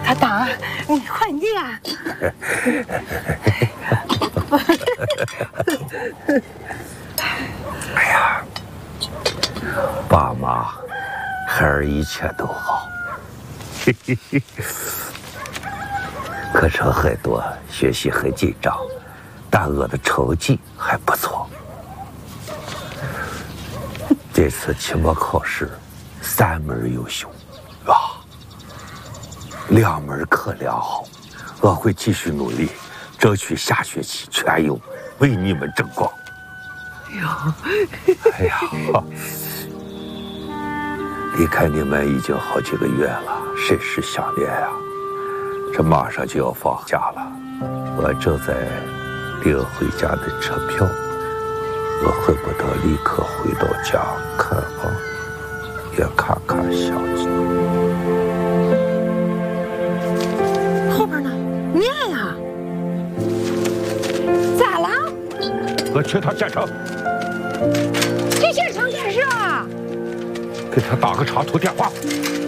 阿当，你快点！ 哎呀，爸妈，孩儿一切都好。嘿嘿嘿。课程很多，学习很紧张，但我的成绩还不错。这次期末考试3门优秀，啊，2门课良好。我会继续努力，争取下学期全优，为你们争光。哎呀，离开你们已经好几个月了，甚是想念呀。这马上就要放假了，我正在订回家的车票，我恨不得立刻回到家看望，也看看相机。 后边呢？念呀！咋了？ 我去趟县城。 去县城干啥？ 给他打个长途电话。